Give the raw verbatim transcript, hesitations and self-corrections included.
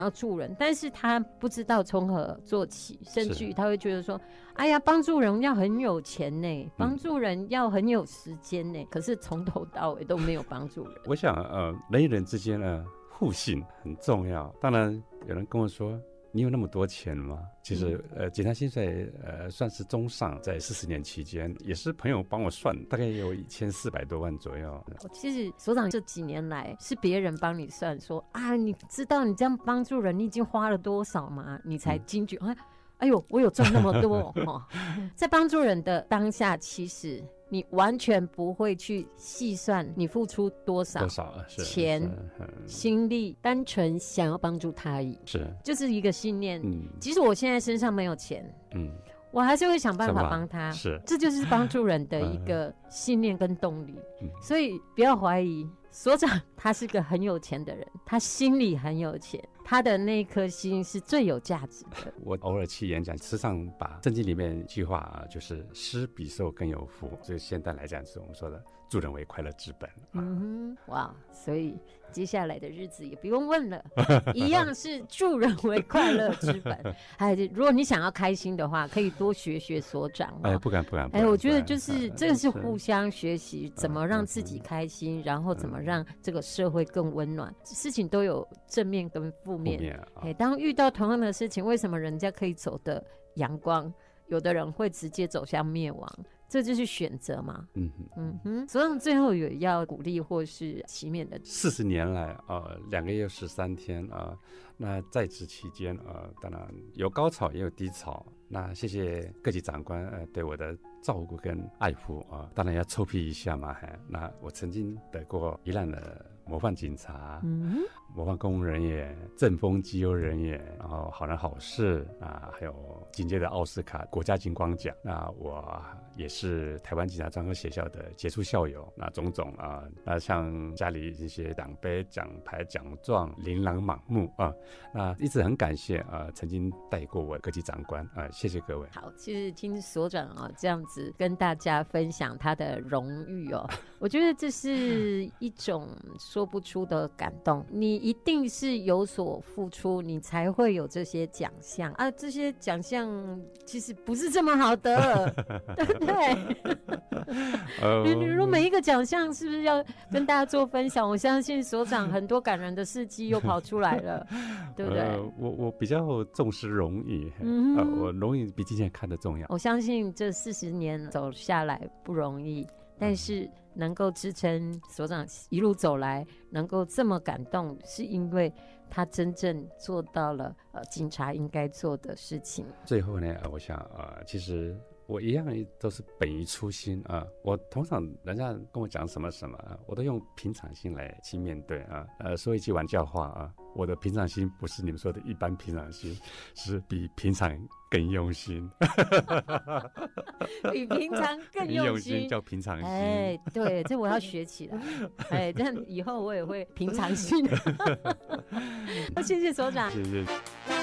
要助人，但是他不知道从何做起，甚至于他会觉得说，哎呀，帮助人要很有钱呢，帮助人要很有时间呢、嗯，可是从头到尾都没有帮助人。 我想，呃，人与人之间呢，互信很重要。当然，有人跟我说，你有那么多钱吗？其实，呃，警察薪水呃算是中上，在四十年期间，也是朋友帮我算，大概有一千四百多万左右。 其实所长这几年来是别人帮你算说啊，你知道你这样帮助人，你已经花了多少吗？你才惊觉，嗯、哎呦，我有赚那么多哦！在帮助人的当下，其实你完全不会去细算你付出多少多少钱、心力，单纯想要帮助他而已， 是就是一个信念。 嗯， 即使我现在身上没有钱，嗯，我还是会想办法帮他。 是， 这就是帮助人的一个信念跟动力。嗯、所以不要怀疑所长，他是个很有钱的人，他心里很有钱。他的那颗心是最有价值的。 我偶尔去演讲，时常把圣经里面一句话啊，就是施比受更有福。所以现在来讲，是我们说的助人为快乐之本。 嗯哼，哇！所以接下来的日子也不用问了，一样是助人为快乐之本。哎，如果你想要开心的话，可以多学学所长、哦。 哎，不敢不敢。 哎，我觉得就是这个是互相学习，怎么让自己开心，然后怎么让这个社会更温暖。事情都有正面跟负面。面啊欸、当遇到同样的事情，为什么人家可以走的阳光，有的人会直接走向灭亡？这就是选择嘛。嗯哼，嗯哼。所以最后有要鼓励或是期勉的。 四十年来，呃，两个月十三天啊、呃，那在职期间，呃，当然有高潮也有低潮。那谢谢各级长官呃对我的照顾跟爱护啊、呃，当然要臭屁一下嘛。那我曾经得过宜兰的模范警察、嗯、模范公务人员、正风绩优人员，然后好人好事啊、呃，还有紧接着奥斯卡国家金光奖。那我也是台湾警察专科学校的杰出校友，那种种啊、呃，那像家里一些奖杯、奖牌、奖状琳琅满目啊、呃，那一直很感谢啊、呃，曾经带过我各级长官啊。呃谢谢各位。 好，其实听所长哦这样子跟大家分享他的荣誉哦，我觉得这是一种说不出的感动。你一定是有所付出，你才会有这些奖项啊。这些奖项其实不是这么好得，对不对？呃、你如果每一个奖项是不是要跟大家做分享？我相信所长很多感人的事迹又跑出来了，对不对？ 呃、我我比较重视荣誉，嗯、呃，我荣誉比金钱看得重要。 我相信这四十年走下来不容易，但是能够支撑所长一路走来能够这么感动，是因为他真正做到了呃警察应该做的事情。 最后呢，我想呃，其实我一样都是本于初心啊、呃。我通常人家跟我讲什么什么，我都用平常心来去面对啊。呃，说一句玩笑话啊，我的平常心不是你们说的一般平常心，是比平常更用心。 比平常更用心， 用心叫平常心。 哎，对，这我要学起来。哎，这样以后我也会平常心。谢谢所长。 谢谢。